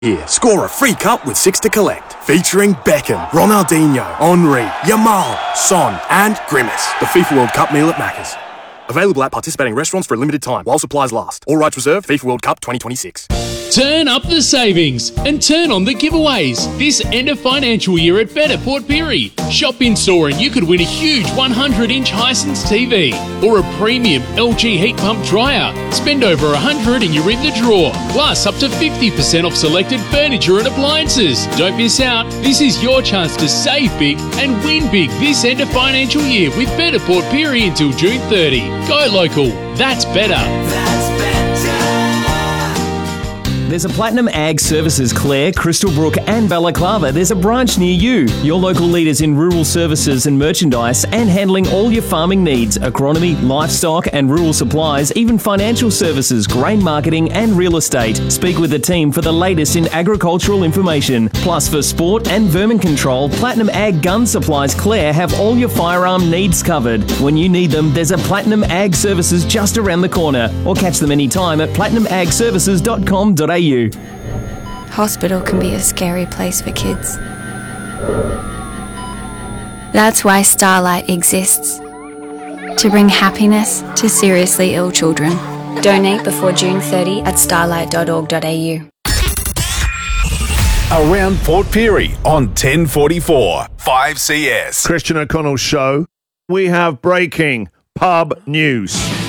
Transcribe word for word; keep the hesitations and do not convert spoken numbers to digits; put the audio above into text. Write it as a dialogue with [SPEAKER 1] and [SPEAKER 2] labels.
[SPEAKER 1] Here, score a free cup with six to collect. Featuring Beckham, Ronaldinho, Henry, Yamal, Son and Grimace. The FIFA World Cup meal at Macca's. Available at participating restaurants for a limited time while supplies last. All rights reserved. FIFA World Cup twenty twenty-six.
[SPEAKER 2] Turn up the savings and turn on the giveaways this end of financial year at Better Port Pirie. Shop in store and you could win a huge one hundred inch Hisense T V or a premium L G heat pump dryer. Spend over one hundred and you're in the draw. Plus up to fifty percent off selected furniture and appliances. Don't miss out. This is your chance to save big and win big this end of financial year with Better Port Pirie until June thirtieth. Go local. That's better.
[SPEAKER 3] That's better.
[SPEAKER 4] There's a Platinum Ag Services Clare, Crystalbrook and Balaclava. There's a branch near you. Your local leaders in rural services and merchandise and handling all your farming needs, agronomy, livestock and rural supplies, even financial services, grain marketing and real estate. Speak with the team for the latest in agricultural information. Plus for sport and vermin control, Platinum Ag Gun Supplies Clare have all your firearm needs covered. When you need them, there's a Platinum Ag Services just around the corner, or catch them anytime at platinum ag services dot com dot a u.
[SPEAKER 5] Hospital can be a scary place for kids. That's why Starlight exists. To bring happiness to seriously ill children. Donate before June thirtieth at starlight dot org dot a u.
[SPEAKER 6] Around Port Pirie on ten forty-four, five C S.
[SPEAKER 7] Christian O'Connell's show. We have breaking pub news.